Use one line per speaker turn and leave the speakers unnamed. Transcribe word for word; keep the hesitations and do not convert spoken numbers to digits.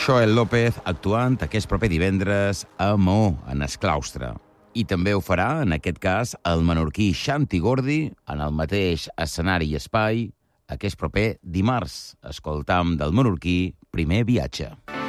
Xoel López actuant aquest proper divendres a Maó, en Esclaustre. I també ho farà, en aquest cas, el menorquí Xanti Gordi, en el mateix escenari i espai, aquest proper dimarts. Escoltam del menorquí Primer Viatge.